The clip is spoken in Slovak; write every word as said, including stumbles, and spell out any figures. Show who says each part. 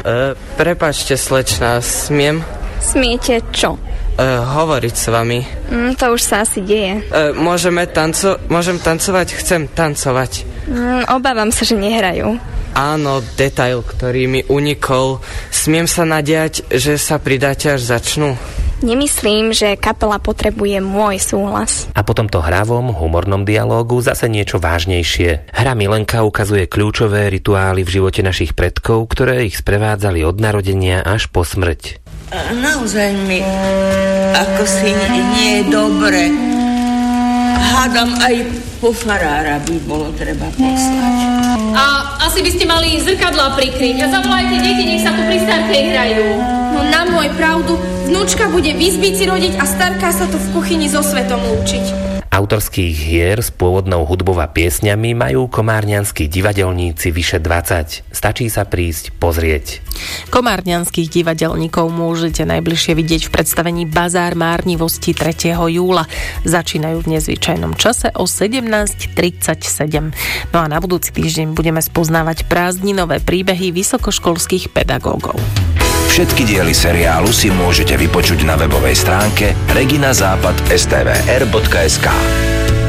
Speaker 1: Uh, prepáčte, slečna, smiem?
Speaker 2: Smiete čo?
Speaker 1: Uh, hovoriť s vami.
Speaker 2: Mm, to už sa asi deje.
Speaker 1: Uh, môžeme tanco- môžem tancovať? Chcem tancovať.
Speaker 2: Mm, obávam sa, že nehrajú.
Speaker 1: Áno, detail, ktorý mi unikol. Smiem sa nadiať, že sa pridáte, až začnú?
Speaker 2: Nemyslím, že kapela potrebuje môj súhlas.
Speaker 3: A po tomto hravom, humornom dialógu zase niečo vážnejšie. Hra Milenka ukazuje kľúčové rituály v živote našich predkov, ktoré ich sprevádzali od narodenia až po smrť.
Speaker 4: A naozaj mi ako si nie je dobre. Hádam, aj po farára by bolo treba poslať.
Speaker 5: A asi by ste mali zrkadlá prikryť a zavolajte deti, nech sa tu pri starkej hrajú.
Speaker 6: No na môj pravdu, vnúčka bude v izbici rodiť a starka sa tu v kuchyni so svetom lúčiť.
Speaker 3: Autorských hier s pôvodnou hudbou a piesňami majú komárňanskí divadelníci vyše dvadsať. Stačí sa prísť pozrieť.
Speaker 7: Komárňanských divadelníkov môžete najbližšie vidieť v predstavení Bazár márnivosti tretieho júla. Začínajú v nezvyčajnom čase o sedemnásť tridsaťsedem. No a na budúci týždeň budeme spoznávať prázdninové príbehy vysokoškolských pedagógov.
Speaker 8: Všetky diely seriálu si môžete vypočuť na webovej stránke regina západ bodka es té vé er bodka es ká.